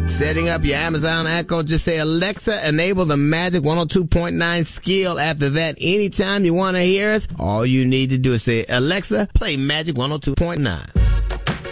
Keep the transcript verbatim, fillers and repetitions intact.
Setting up your Amazon Echo, just say, Alexa, enable the Magic one oh two point nine skill. After that, anytime you want to hear us, all you need to do is say, Alexa, play Magic one oh two point nine.